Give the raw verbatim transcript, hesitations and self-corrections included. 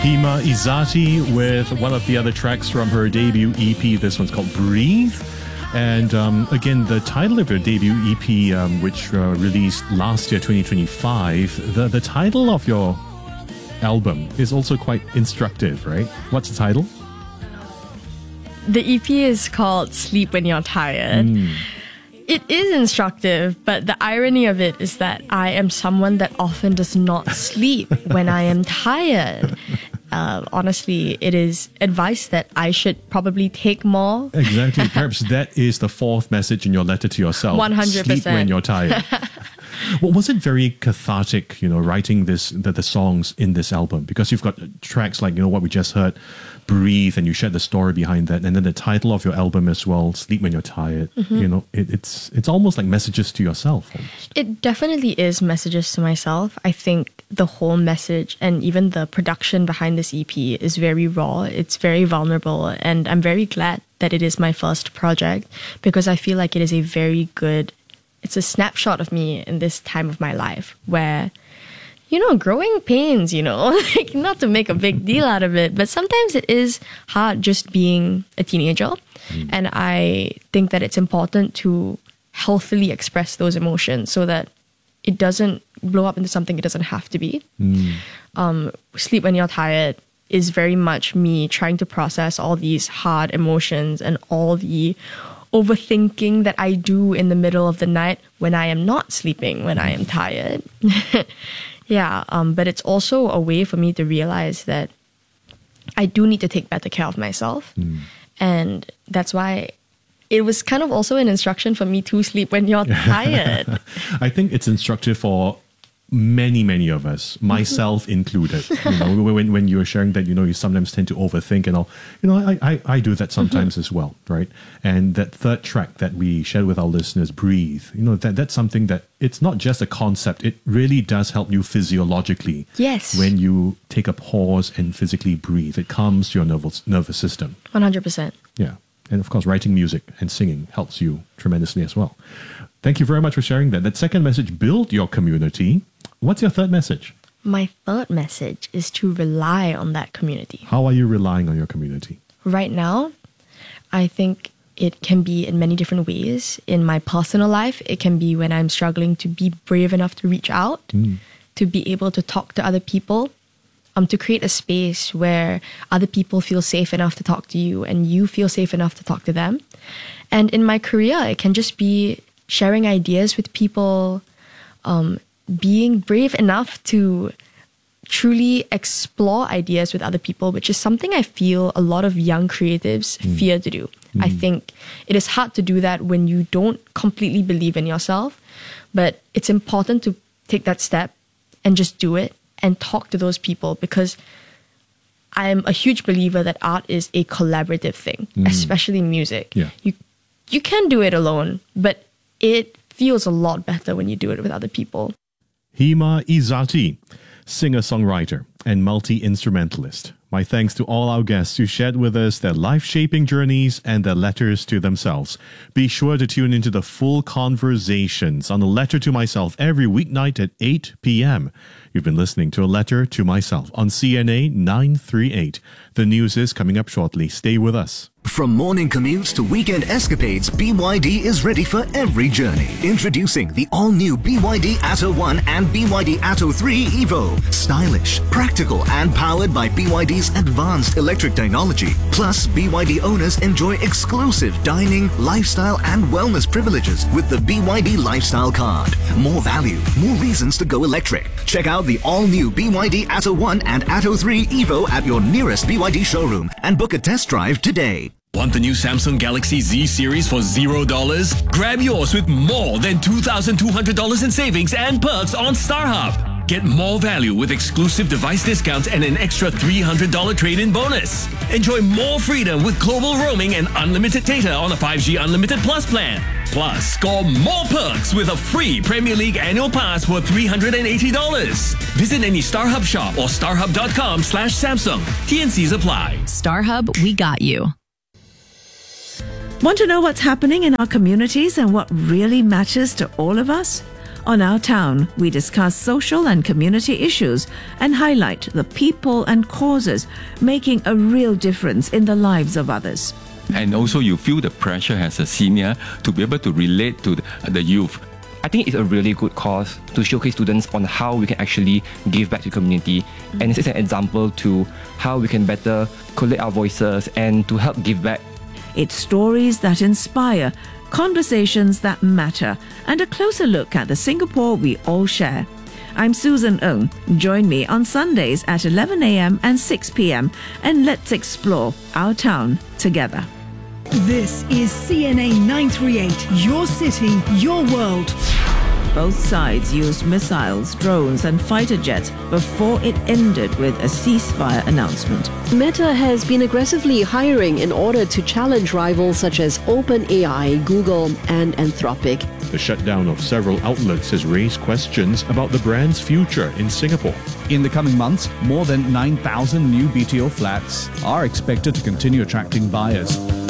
Hima Izati with one of the other tracks from her debut E P. This one's called Breathe. And um, again, the title of your debut E P, um, which uh, released last year, twenty twenty-five, the, the title of your album is also quite instructive, right? What's the title? The E P is called Sleep When You're Tired. Mm. It is instructive, but the irony of it is that I am someone that often does not sleep when I am tired. Uh, honestly, it is advice that I should probably take more. Exactly. Perhaps that is the fourth message in your letter to yourself. one hundred percent. Sleep when you're tired. Well, was it very cathartic, you know, writing this the, the songs in this album? Because you've got tracks like, you know, what we just heard, Breathe, and you shared the story behind that, and then the title of your album as well, Sleep When You're Tired. Mm-hmm. You know, it, it's it's almost like messages to yourself. Almost. It definitely is messages to myself. I think the whole message and even the production behind this E P is very raw. It's very vulnerable, and I'm very glad that it is my first project because I feel like it is a very good, it's a snapshot of me in this time of my life where, you know, growing pains, you know, like not to make a big deal out of it, but sometimes it is hard just being a teenager. Mm. And I think that it's important to healthily express those emotions so that it doesn't blow up into something it doesn't have to be. Mm. Um, Sleep When You're Tired is very much me trying to process all these hard emotions and all the overthinking that I do in the middle of the night when I am not sleeping, when I am tired. Yeah, um, but it's also a way for me to realize that I do need to take better care of myself. Mm. And that's why it was kind of also an instruction for me to sleep when you're tired. I think it's instructive for many, many of us, myself included. You know, when, when you were sharing that, you know, you sometimes tend to overthink and all. You know, I, I, I do that sometimes mm-hmm. as well, right? And that third track that we shared with our listeners, Breathe, you know, that that's something that it's not just a concept. It really does help you physiologically. Yes. When you take a pause and physically breathe, it calms your nervous, nervous system. one hundred percent. Yeah. And of course, writing music and singing helps you tremendously as well. Thank you very much for sharing that. That second message, build your community. What's your third message? My third message is to rely on that community. How are you relying on your community? Right now, I think it can be in many different ways. In my personal life, it can be when I'm struggling to be brave enough to reach out, mm. to be able to talk to other people, um, to create a space where other people feel safe enough to talk to you and you feel safe enough to talk to them. And in my career, it can just be sharing ideas with people, um, being brave enough to truly explore ideas with other people, which is something I feel a lot of young creatives mm. fear to do. Mm. I think it is hard to do that when you don't completely believe in yourself, but it's important to take that step and just do it and talk to those people, because I'm a huge believer that art is a collaborative thing, mm. especially music. Yeah. You you can do it alone, but it feels a lot better when you do it with other people. Hima Izati, singer-songwriter and multi-instrumentalist. My thanks to all our guests who shared with us their life-shaping journeys and their letters to themselves. Be sure to tune into the full conversations on A Letter to Myself every weeknight at eight p.m. You've been listening to A Letter to Myself on C N A nine thirty-eight. The news is coming up shortly. Stay with us. From morning commutes to weekend escapades, B Y D is ready for every journey. Introducing the all-new B Y D Atto one and B Y D Atto three Evo. Stylish, practical, and powered by B Y D's advanced electric technology. Plus, B Y D owners enjoy exclusive dining, lifestyle, and wellness privileges with the B Y D Lifestyle Card. More value, more reasons to go electric. Check out the all-new B Y D Atto one and Atto three Evo at your nearest B Y D showroom and book a test drive today. Want the new Samsung Galaxy Z series for zero dollars? Grab yours with more than two thousand two hundred dollars in savings and perks on StarHub. Get more value with exclusive device discounts and an extra three hundred dollars trade-in bonus. Enjoy more freedom with global roaming and unlimited data on a five G Unlimited Plus plan. Plus, score more perks with a free Premier League annual pass worth three hundred eighty dollars. Visit any StarHub shop or starhub.com slash Samsung. T and Cs apply. StarHub, we got you. Want to know what's happening in our communities and what really matters to all of us? On Our Town, we discuss social and community issues and highlight the people and causes making a real difference in the lives of others. And also you feel the pressure as a senior to be able to relate to the, the youth. I think it's a really good cause to showcase students on how we can actually give back to the community. Mm-hmm. And it's an example to how we can better collect our voices and to help give back. It's stories that inspire, conversations that matter, and a closer look at the Singapore we all share. I'm Susan Ng. Join me on Sundays at eleven a.m. and six p.m. and let's explore our town together. This is C N A nine thirty-eight, your city, your world. Both sides used missiles, drones and fighter jets before it ended with a ceasefire announcement. Meta has been aggressively hiring in order to challenge rivals such as OpenAI, Google and Anthropic. The shutdown of several outlets has raised questions about the brand's future in Singapore. In the coming months, more than nine thousand new B T O flats are expected to continue attracting buyers.